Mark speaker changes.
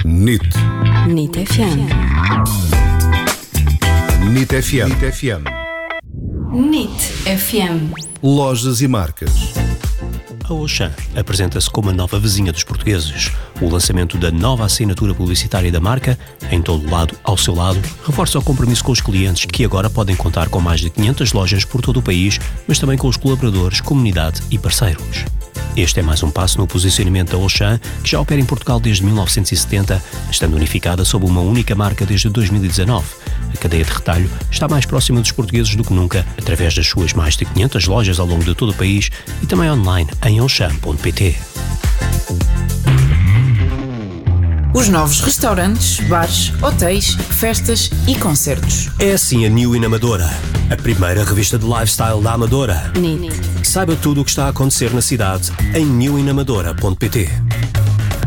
Speaker 1: NIT.
Speaker 2: NIT FM.
Speaker 1: NIT FM.
Speaker 2: NIT FM.
Speaker 1: Lojas e marcas.
Speaker 3: A Auchan apresenta-se como a nova vizinha dos portugueses. O lançamento da nova assinatura publicitária da marca, em todo lado ao seu lado, reforça o compromisso com os clientes que agora podem contar com mais de 500 lojas por todo o país, mas também com os colaboradores, comunidade e parceiros. Este é mais um passo no posicionamento da Auchan, que já opera em Portugal desde 1970, estando unificada sob uma única marca desde 2019. A cadeia de retalho está mais próxima dos portugueses do que nunca, através das suas mais de 500 lojas ao longo de todo o país e também online em auchan.pt.
Speaker 4: Os novos restaurantes, bares, hotéis, festas e concertos.
Speaker 3: É assim a New In Amadora, a primeira revista de lifestyle da Amadora.
Speaker 2: NIT.
Speaker 3: Saiba tudo o que está a acontecer na cidade em newinamadora.pt.